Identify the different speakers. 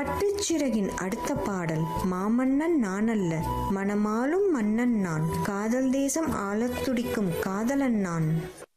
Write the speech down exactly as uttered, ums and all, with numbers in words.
Speaker 1: பட்டுச்சிறகின் அடுத்த பாடல். மாமன்னன் நான் அல்ல, மனமாளும் மன்னன் நான், காதல் தேசம் ஆளத் துடிக்கும் காதலன் நான்.